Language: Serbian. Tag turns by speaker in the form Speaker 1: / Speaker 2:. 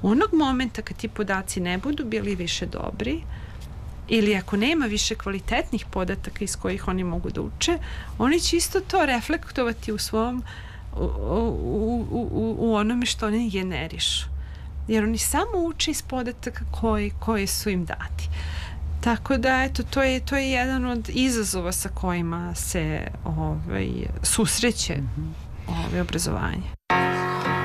Speaker 1: Onog momenta kad ti podaci ne budu bili više dobri ili ako nema više kvalitetnih podataka iz kojih oni mogu da uče, oni će isto to reflektovati u svom u onome što oni generišu. Jer oni samo uče iz podataka koji su im dati. Tako da, eto, to je jedan od izazova sa kojima se susreće obrazovanje.